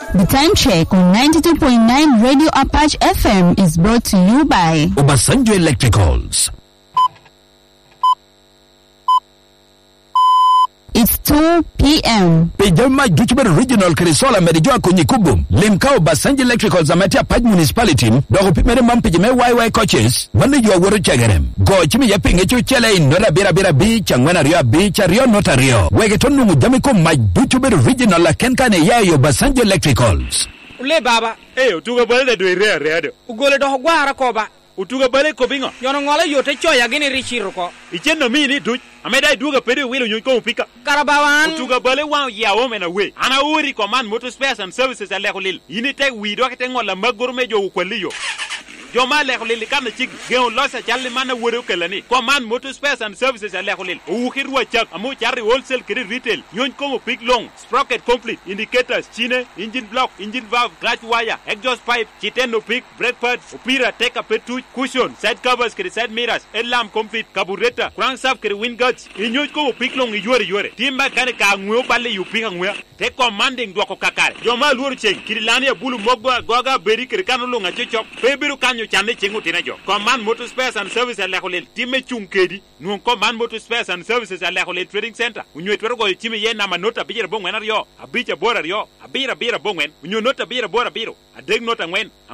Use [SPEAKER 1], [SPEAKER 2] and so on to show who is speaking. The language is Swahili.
[SPEAKER 1] The time check on 92.9 Radio Apache FM is brought to you by
[SPEAKER 2] Obasanjo Electricals.
[SPEAKER 1] It's 2 p.m.
[SPEAKER 2] Pejama Duchber Regional Krisola Merijua Kunyikubum. Limka Obasanjo Electricals Amatia Paj Municipality. Dogo Pimere Mampijime YY coaches. Manijua Wuru Chagarem. Go Chimi Yaping Echu Chele in Nora Bira Bira Beach and Wena Rio Beach Rio Nota Rio. Wegetonu Mujamiko Maj Duchber Regional Kenkane Yayo Obasanjo Electricals.
[SPEAKER 3] Ule baba.
[SPEAKER 4] Utuga bale do ire.
[SPEAKER 3] Ugole do gwara ko ba.
[SPEAKER 4] Utuga bale ko bingo.
[SPEAKER 3] Yono ngola yote choya gini richiro ko.
[SPEAKER 4] Ichendo mini duch. Ameda duga pede wilo nyuko pika.
[SPEAKER 3] Karabawan.
[SPEAKER 4] Utuga bale wa ya women away. Ana uri command motor spares and services alekolil. Yinite wido kete ngola magurme jo ukwaliyo. Joma lekolil kana chig geon losa challe mana woro kelani. Command motor spares and services alekolil. Ukirwa chak amu chari wholesale kiri retail. Nyon komo pick long, sprocket complete, indicators, chine, engine block, engine valve, clutch wire, exhaust pipe, chiteno pick, brake pads, upira, take a petu, cushion, side covers kiri side mirrors, headlamp complete, carburetor, crankshaft kiri wind guards. Inyo komo pick long yore. Timba kane ka ngwe bale yu pinga ngwe. Take commanding dwako kakare. Joma luru cheng kiri lani ya bulu mogwa goga beri kiri kanu lunga chechok. Pebiru kanyo chande chengu tinajo. Command motor spares and services alekolil. Time chungkedi. Nuon command motor spares and services alekolil trading center. Unyo etwero time ye nama nota bijera bongwen rio. Abija bora rio. Abira bongwen. Unyo nota bira bora biro. Adeg nota ngwen.